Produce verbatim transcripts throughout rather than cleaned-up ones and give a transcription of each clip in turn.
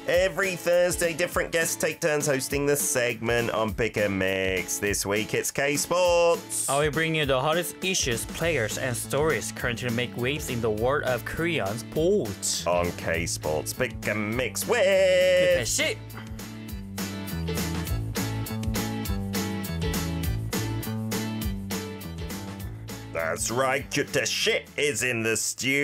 Every Thursday, different guests take turns hosting the segment on Pick and Mix. This week, it's K-Sports. I will bring you the hottest issues, players, and stories currently make waves in the world of Korean sports. On K-Sports, Pick and Mix with... 씨! That's right, Kyuteshi is in the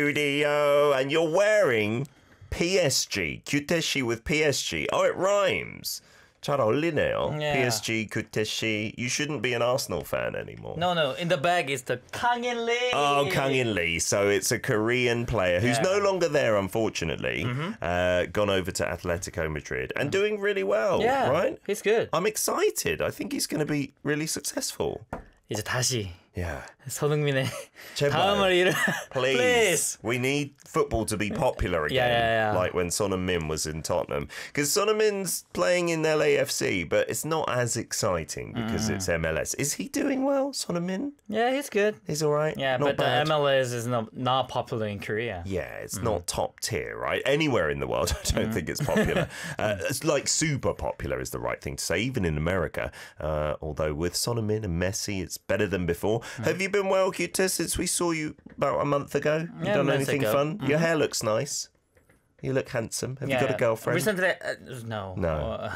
studio, and you're wearing P S G. Kyuteshi with P S G. Oh, it rhymes. 잘 어울리네요. Yeah. P S G, Kyuteshi. You shouldn't be an Arsenal fan anymore. No, no. In the bag is the Kang In Lee. Oh, Kang In Lee. So it's a Korean player who's Yeah. no longer there, unfortunately. Mm-hmm. Uh, gone over to Atletico Madrid and doing really well, Yeah, right? he's good. I'm excited. I think he's going to be really successful. 이제 다시 Yeah. 손흥민의 제발. 다음을 이루. Please. Please. We need football to be popular again. Yeah, yeah, yeah. Like when Son Heung-min was in Tottenham. Because Son Heung-min's playing in L A F C, but it's not as exciting because Mm. it's M L S. Is he doing well, Son Heung-min? Yeah, he's good. He's all right? Yeah, not but bad. the M L S is not, not popular in Korea. Yeah, it's Mm. not top tier, right? Anywhere in the world, I don't Mm-hmm. think it's popular. uh, it's like super popular is the right thing to say, even in America. Uh, although with Son Heung-min and Messi, it's better than before. Mm-hmm. Have you been well, Kyuta, since we saw you about a month ago? You Yeah, done a month anything ago. fun? Mhm. Your hair looks nice. You look handsome. Have Yeah, you got a girlfriend? Recently, uh, no. No. 어,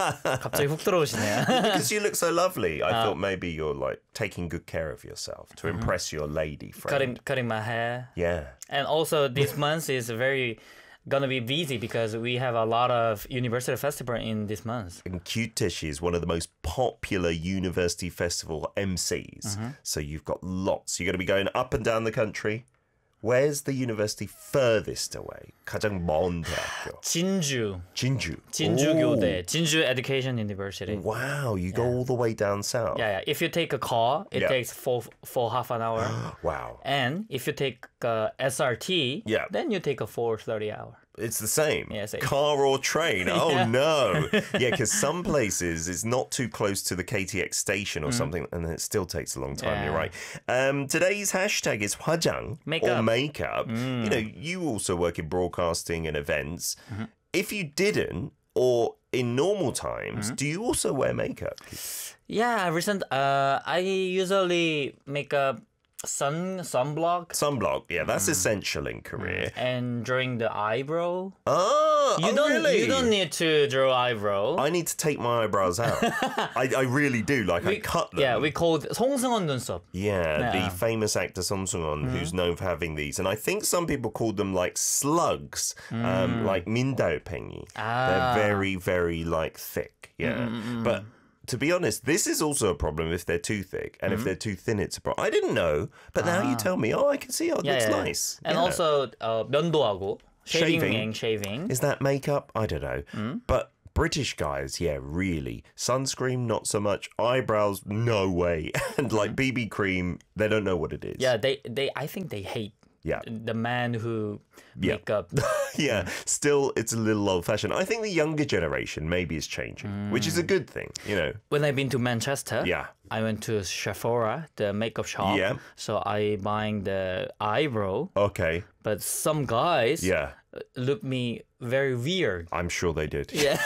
갑자기 훅 들어오시네요. Because you look so lovely. I Uh, thought maybe you're like taking good care of yourself to Mm-hmm. impress your lady friend. cutting, cutting my hair. Yeah. And also this month is very gonna be busy because we have a lot of university festival in this month. And Kyutish is one of the most popular university festival M Cs. Mm-hmm. So you've got lots. You're going to be going up and down the country. Where's the university furthest away? 가장 먼 대학교. 진주. 진주. 진주교대. 진주 Education University. Ooh. Wow, you go all the way down south. Yeah, yeah. If you take a car, it Yeah. takes four, four half an hour. Wow. And if you take uh, S R T, Yeah. then you take a four thirty hour. It's the same. Yeah, same. Car or train. Oh, Yeah. no. Yeah, because some places it's not too close to the K T X station or something, and it still takes a long time. Mm. Yeah. You're right. Um, today's hashtag is 화장 or Makeup. makeup. Mm. You know, you also work in broadcasting and events. Mm-hmm. If you didn't, or in normal times, Mm-hmm. do you also wear makeup? Yeah, recent. Uh, I usually make a sun sunblock Sunblock, yeah, Mm. that's essential in Korea. and drawing the eyebrow. Oh, You oh, don't. really? You don't need to draw eyebrow. I need to take my eyebrows out. I, I really do. Like, I We- cut them. Yeah, we called 송승헌 눈썹. Yeah, the Yeah. famous actor Song Seung-on, who's known for having these, and I think some people call them like slugs, um, like 민달팽이. Ah. They're very, very like thick. Yeah, but to be honest, this is also a problem if they're too thick, and if they're too thin, it's a problem. I didn't know, but now you tell me. Oh, I can see. Oh, it Yeah, looks yeah. nice. And Yeah. also uh, 면도하고 shaving, Shaving. and shaving. Is that makeup? I don't know, but. British guys, yeah, really. Sunscreen, not so much. Eyebrows, no way. And like B B cream, they don't know what it is. Yeah, they they. I think they hate. Yeah. The man who Yeah. make up. Yeah, still, it's a little old-fashioned. I think the younger generation maybe is changing, which is a good thing, you know. When I've been to Manchester, Yeah. I went to Sephora, the makeup shop. Yeah. So I buying the eyebrow, Okay, but some guys yeah, look me very weird. I'm sure they did. Yeah.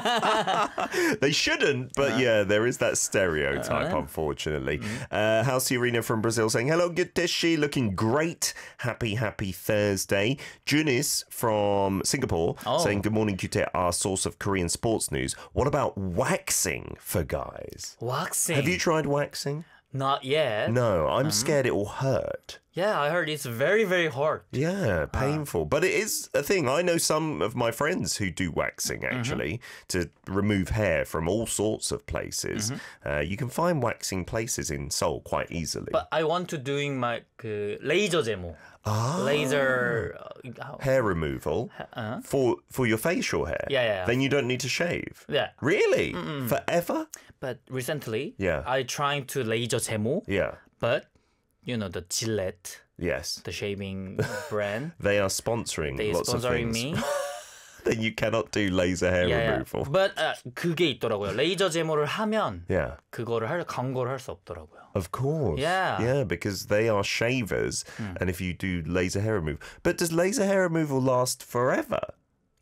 They shouldn't, but yeah, there is that stereotype, Uh. unfortunately. Uh, House Irina from Brazil saying, hello, Giteshi, looking great. Happy, happy Thursday. Junis from Singapore Oh. saying, good morning, Kute, our source of Korean sports news. What about waxing for guys? Waxing. Have you tried waxing? Not yet. No, I'm scared it will hurt. Yeah, I heard it's very, very hard. Yeah, painful. But it is a thing. I know some of my friends who do waxing, actually, to remove hair from all sorts of places. Uh, you can find waxing places in Seoul quite easily. But I want to doing my 그 레이저 제모. ah, Laser. Uh, hair removal for for your facial hair. Yeah, yeah, yeah. Then you don't need to shave. yeah. Really? Forever? But recently, Yeah. I trying to laser 제모. Yeah. But you know the Gillette, Yes. the shaving brand, They are sponsoring they lots of sponsoring things. me. Then you cannot do laser hair yeah, yeah. removal. But uh, 그게 있더라고요. 레이저 제모를 하면 Yeah. 그거를 할 광고를 할 수 없더라고요. Of course. Yeah. Yeah, because they are shavers, and if you do laser hair removal. But does laser hair removal last forever?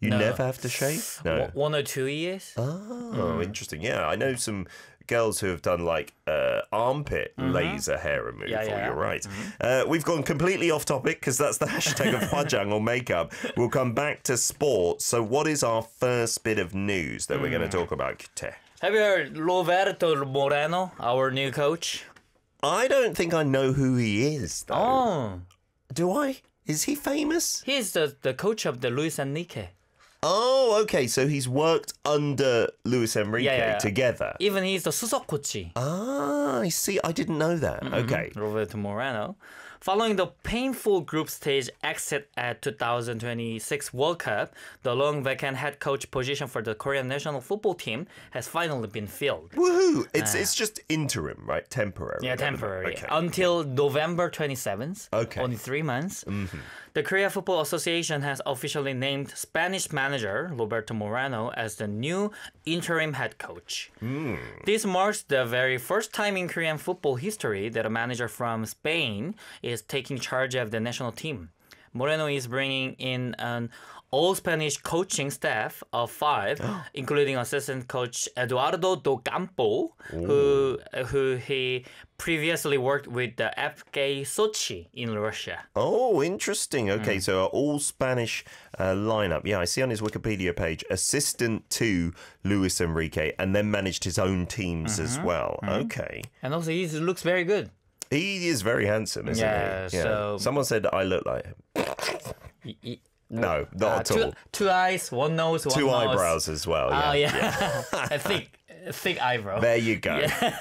You No. never have to shave? No. W- one or two years. Oh, interesting. Yeah, I know some girls who have done like uh, armpit laser hair removal. Yeah, yeah. You're right. Uh, we've gone completely off topic because that's the hashtag of hwajang or makeup. We'll come back to sports. So, what is our first bit of news that we're going to talk about, Kite? Have you heard Roberto Moreno, our new coach? I don't think I know who he is, though. Oh, Do I? Is he famous? he's the, the coach of the Luis Enrique. Oh, okay. So he's worked under Luis Enrique Yeah, yeah, yeah. together. Even he's the 수석 coach. Ah, I see. I didn't know that. Okay. Roberto Moreno. Following the painful group stage exit at two thousand twenty-six World Cup, the long vacant head coach position for the Korean national football team has finally been filled. Woohoo! It's it's just interim, right? Temporary. Yeah, temporary. Okay. Until November twenty-seventh. Okay. Only three months. The Korea Football Association has officially named Spanish manager Roberto Moreno as the new interim head coach. This marks the very first time in Korean football history that a manager from Spain is taking charge of the national team. Moreno is bringing in an all-Spanish coaching staff of five, including assistant coach Eduardo Do Campo, who who he previously worked with the F K Sochi in Russia. Oh, interesting. Mm. Okay, so all Spanish uh, lineup. Yeah, I see on his Wikipedia page, assistant to Luis Enrique, and then managed his own teams as Mm-hmm. well. Okay. And also, he looks very good. He is very handsome, isn't Yeah, he? so- Someone said I look like him. Y- y- No, not uh, at two, all. two eyes, one nose, one Two nose. eyebrows as well. Yeah. Oh, yeah. a thick, a thick eyebrow. There you go.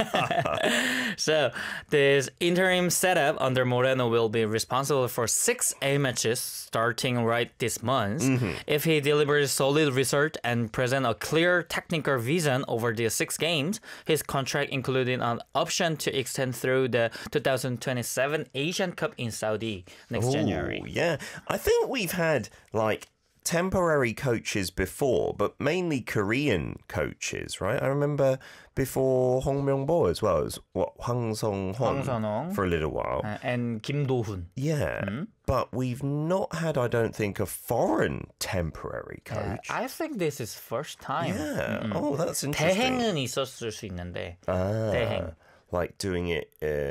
So, this interim setup under Moreno will be responsible for six A matches starting right this month. Mm-hmm. If he delivers solid result and present a clear technical vision over the six games, his contract including an option to extend through the two thousand twenty-seven Asian Cup in Saudi next Ooh, January. Yeah. I think we've had like temporary coaches before, but mainly Korean coaches, right? I remember before Hong Myung-bo as well. It was what, Hwang Song-hong Hwang Song-hong. for a little while. Uh, and Kim Do-hun. Yeah. Hmm? But we've not had, I don't think, a foreign temporary Uh, coach. I think this is first time. yeah. Oh, that's interesting. 대행은 있었을 수 있는데. Ah, 대행. like doing it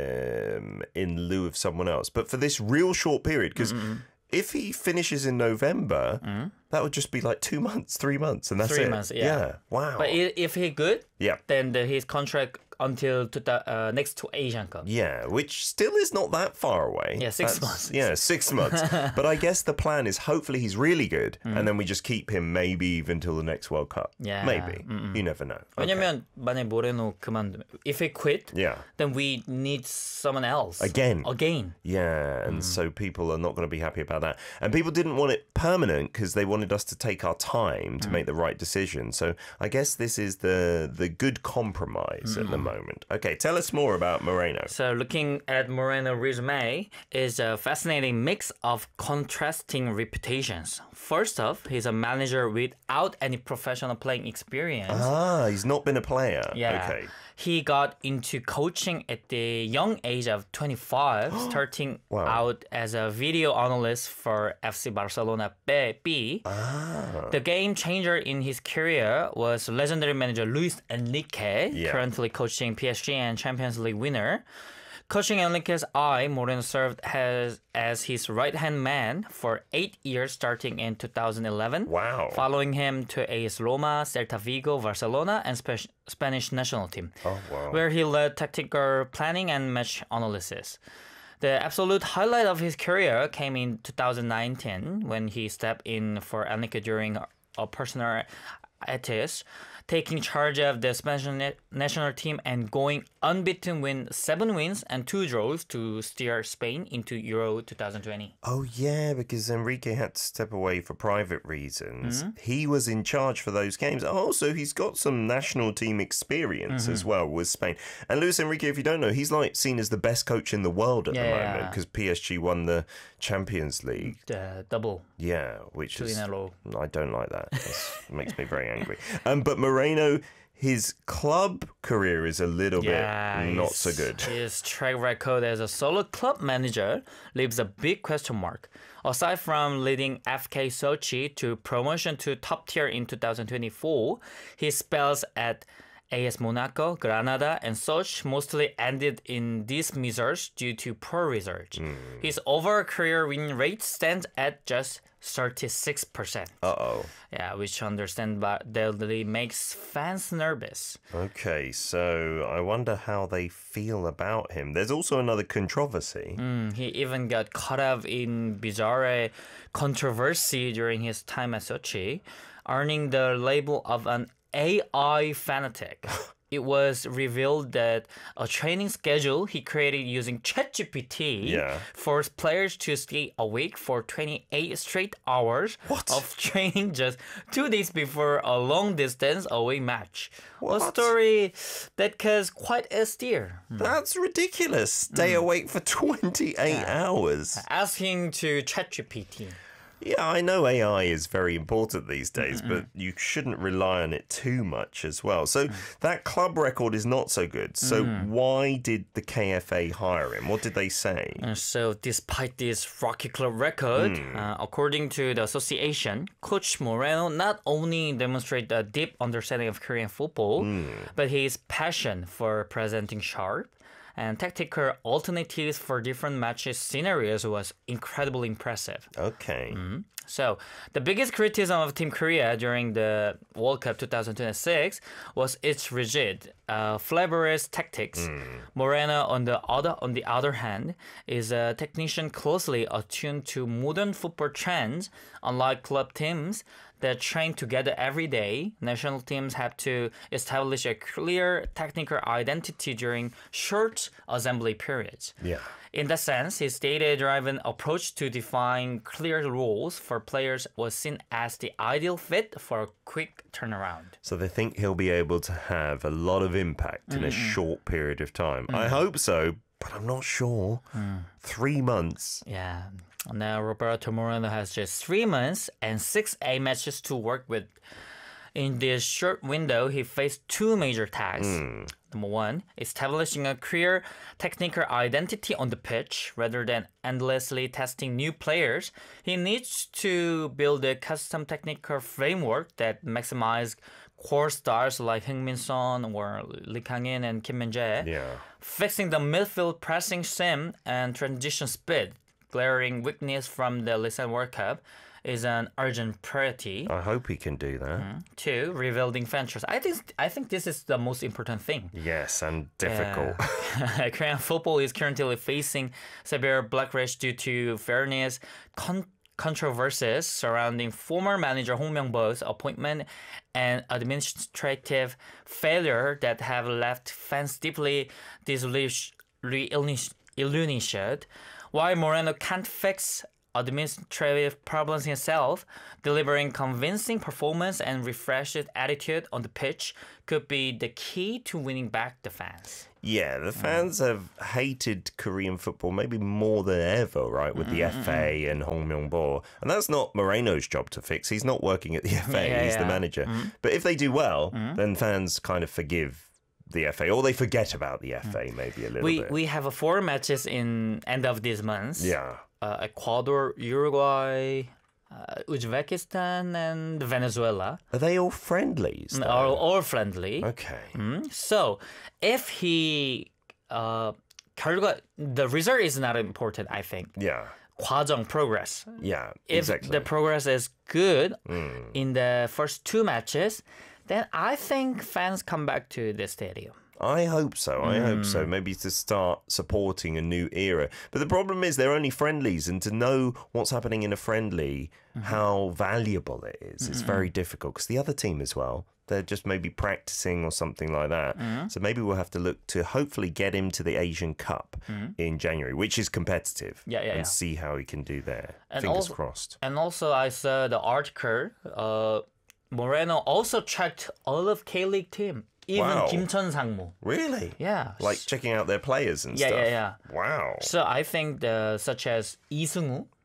um, in lieu of someone else. But for this real short period, because if he finishes in November, that would just be like two months, three months, and that's Three it. months, yeah. Wow. But i- if he good, yeah. then the, his contract until to the, uh, next to Asian Cup. Yeah, which still is not that far away. Yeah, six That's- months. Yeah, six months. But I guess the plan is hopefully he's really good, and then we just keep him maybe even till the next World Cup. Yeah. Maybe. You never know. Okay. 왜냐면 만약 모레노 그만 if he quit, Yeah. then we need someone else Again. Again. Yeah, and so people are not going to be happy about that. And people didn't want it permanent because they wanted us to take our time to make the right decision. So I guess this is the the good compromise at the moment. Okay, tell us more about Moreno. So looking at Moreno's resume is a fascinating mix of contrasting reputations. First off, he's a manager without any professional playing experience. Ah, he's not been a player. Yeah. Okay. He got into coaching at the young age of twenty-five, starting Wow. out as a video analyst for F C Barcelona B. Ah. The game changer in his career was legendary manager Luis Enrique, Yeah. currently coaching P S G and Champions League winner. Coaching Enrique's eye, Moreno served as, as his right-hand man for eight years starting in two thousand eleven. Wow. Following him to A S Roma, Celta Vigo, Barcelona, and Spe- Spanish national team, Oh, wow. where he led tactical planning and match analysis. The absolute highlight of his career came in two thousand nineteen when he stepped in for Enrique during a personal illness, taking charge of the Spanish na- national team and going unbeaten with seven wins and two draws to steer Spain into Euro twenty twenty. Oh, yeah, because Enrique had to step away for private reasons. Mm-hmm. He was in charge for those games. Oh, so he's got some national team experience Mm-hmm. as well with Spain. And Luis Enrique, if you don't know, he's like seen as the best coach in the world at the Yeah. moment because P S G won the Champions League. The double Yeah, which two is... in a row. I don't like that. That's makes me very angry. Um, but Moreno, his club career is a little Yeah, bit not his- so good. His track record as a solo club manager leaves a big question mark. Aside from leading F K Sochi to promotion to top tier in two thousand twenty-four, his spells at A S Monaco, Granada, and Sochi mostly ended in dismissals due to poor results. His overall career win rate stands at just thirty-six percent. Uh-oh. Yeah, which understandably makes fans nervous. Okay, so I wonder how they feel about him. There's also another controversy. Mm, he even got caught up in bizarre controversy during his time at Sochi, earning the label of an A I fanatic. It was revealed that a training schedule he created using ChatGPT Yeah. forced players to stay awake for twenty-eight straight hours What? of training just two days before a long distance away match. A What? story that caused quite a stir. That's ridiculous. Stay awake for twenty-eight hours. Asking to ChatGPT. Yeah, I know A I is very important these days, but you shouldn't rely on it too much as well. So that club record is not so good. So why did the K F A hire him? What did they say? And so, despite this rocky club record, uh, according to the association, Coach Moreno not only demonstrated a deep understanding of Korean football, but his passion for presenting sharp and tactical alternatives for different matches scenarios was incredibly impressive. Okay. So, the biggest criticism of Team Korea during the World Cup twenty twenty-six was its rigid, uh, flavorless tactics. Moreno, on the other on the other hand, is a technician closely attuned to modern football trends. Unlike club teams that train together every day, national teams have to establish a clear technical identity during short assembly periods. Yeah. In that sense, his data-driven approach to define clear rules for players was seen as the ideal fit for a quick turnaround. So they think he'll be able to have a lot of impact in a short period of time. I hope so, but I'm not sure. Three months. Yeah. Now, Roberto Moreno has just three months and six A matches to work with. In this short window, he faced two major tasks. Number one, establishing a clear technical identity on the pitch rather than endlessly testing new players. He needs to build a custom technical framework that maximizes core stars like Heung-min Son or Lee Kang-in and Kim Min-jae. Yeah. Fixing the midfield pressing sim and transition speed, glaring weakness from the recent World Cup, is an urgent priority. I hope he can do that. Two, rebuilding fan trust. I think I think this is the most important thing. Yes, and difficult. Uh, Korean football is currently facing severe backlash due to fairness con- controversies surrounding former manager Hong Myung-bo's appointment and administrative failure that have left fans deeply disillusioned. While Moreno can't fix administrative problems himself, delivering convincing performance and refreshed attitude on the pitch could be the key to winning back the fans. Yeah, the fans have hated Korean football maybe more than ever, right, with the F A and Hong Myung-bo. And that's not Moreno's job to fix. He's not working at the F A, Yeah, he's the yeah. manager. But if they do well, then fans kind of forgive the F A, or they forget about the F A maybe a little We bit. we have uh, four matches in end of this month. Yeah. Uh, Ecuador, Uruguay, uh, Uzbekistan, and Venezuela Are they all friendlies? though? are all friendly. Okay. So if he uh, 결과, the result is not important, I think. Yeah. 과정, progress. Yeah, If exactly. the progress is good in the first two matches, then I think fans come back to the stadium. I hope so. I hope Hmm. so. Maybe to start supporting a new era. But the problem is they're only friendlies, and to know what's happening in a friendly, Mm-hmm. how valuable it is, it's very difficult. Because the other team as well, they're just maybe practicing or something like that. Mm-hmm. So maybe we'll have to look to hopefully get him to the Asian Cup in January, which is competitive. Mm-hmm. Yeah, yeah, and yeah. see how he can do there. And Fingers also- crossed. And also, I saw the article. Uh, Moreno also checked all of K-League team, even Wow. Kim Chun-sang-mo. Really? Yeah. Like checking out their players and Yeah, stuff. yeah, yeah. Wow. So I think the such as Lee Seung-woo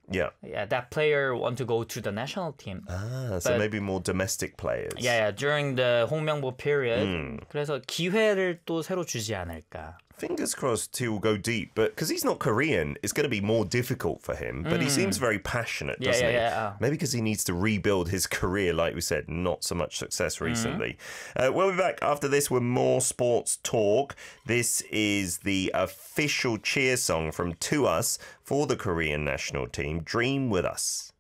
Yeah. Yeah, that player want to go to the national team. Ah, so But- maybe more domestic players. Yeah, yeah, during the 홍명보 period. Hmm. 그래서 기회를 또 새로 주지 않을까. Fingers crossed he will go deep, but because he's not Korean, it's going to be more difficult for him. But he seems very passionate, Yeah, doesn't yeah, he? yeah, uh. Maybe because he needs to rebuild his career, like we said, not so much success recently. Uh, we'll be back after this with more sports talk. This is the official cheer song from To Us for the Korean national team, Dream With Us.